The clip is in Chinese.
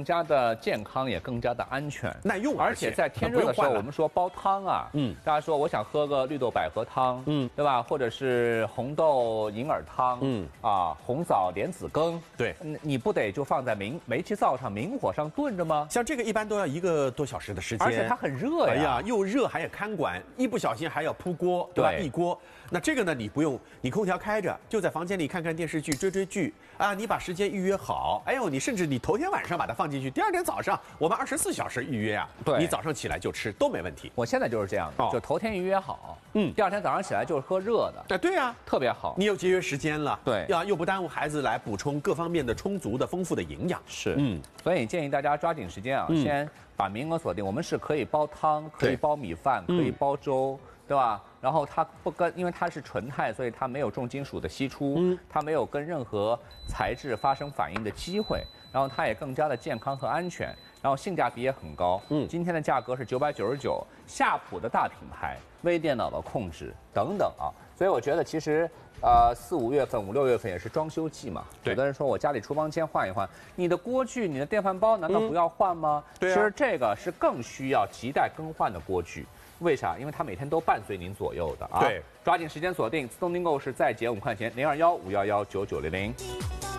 更加的健康，也更加的安全、 耐用， 而且在天热的时候，我们说煲汤啊，大家说我想喝个绿豆百合汤，对吧？或者是红豆银耳汤，红枣莲子羹， 对， 你不得就放在煤气灶上明火上炖着吗？ 像这个一般都要1个多小时的时间， 而且它很热呀， 哎呀，又热还要看管，一不小心还要扑锅，对吧？一锅。那这个呢，你不用，你空调开着，就在房间里看看电视剧、追剧啊。你把时间预约好，哎呦，你甚至你头天晚上把它放进去，第2天早上我们24小时预约啊，对，你早上起来就吃都没问题。 我现在就是这样的，就头天预约好，第2天早上起来就是喝热的， 对呀， 特别好。 你又节约时间了， 对， 又不耽误孩子来补充各方面的充足的、丰富的营养。 是，所以建议大家抓紧时间啊，先把名额锁定。我们是可以煲汤，可以煲米饭，可以煲粥。对吧？然后它不跟，因为它是纯钛，所以它没有重金属的析出，它没有跟任何材质发生反应的机会，然后它也更加的健康和安全，然后性价比也很高。今天的价格是999，夏普的大品牌，微电脑的控制等等啊，所以我觉得其实4、5月份、5、6月份也是装修季嘛。有的人说我家里厨房间换一换，你的锅具、你的电饭煲难道不要换吗？对啊。其实这个是更需要亟待更换的锅具。为啥？因为它每天都伴随您左右的啊！对，抓紧时间锁定，自动订购是再减5块钱，021-511-9900。